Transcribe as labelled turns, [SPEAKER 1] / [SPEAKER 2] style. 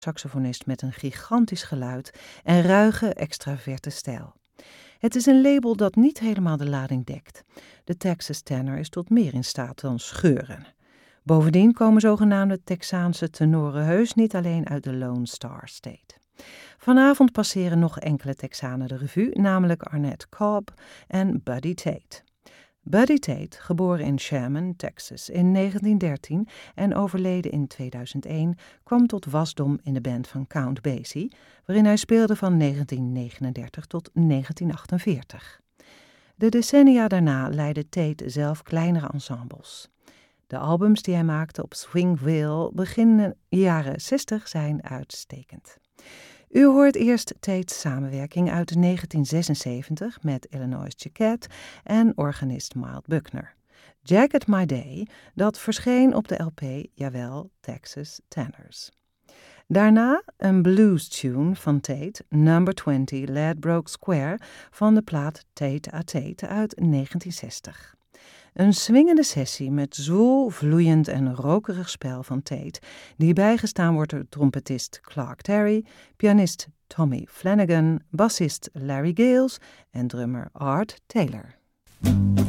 [SPEAKER 1] saxofonist met een gigantisch geluid en ruige, extraverte stijl. Het is een label dat niet helemaal de lading dekt. De Texas tenor is tot meer in staat dan scheuren. Bovendien komen zogenaamde Texaanse tenoren heus niet alleen uit de Lone Star State. Vanavond passeren nog enkele Texanen de revue, namelijk Arnett Cobb en Buddy Tate. Buddy Tate, geboren in Sherman, Texas in 1913 en overleden in 2001, kwam tot wasdom in de band van Count Basie, waarin hij speelde van 1939 tot 1948. De decennia daarna leidde Tate zelf kleinere ensembles. De albums die hij maakte op Swingville begin jaren 60 zijn uitstekend. U hoort eerst Tate's samenwerking uit 1976 met Illinois Jacquet en organist Milt Buckner. Jacket My Day, dat verscheen op de LP, jawel, Texas Tenors. Daarna een blues tune van Tate, Number 20 Ladbroke Square, van de plaat Tate à Tate uit 1960. Een swingende sessie met zwoel, vloeiend en rokerig spel van Tate, die bijgestaan wordt door trompetist Clark Terry, pianist Tommy Flanagan, bassist Larry Gales en drummer Art Taylor.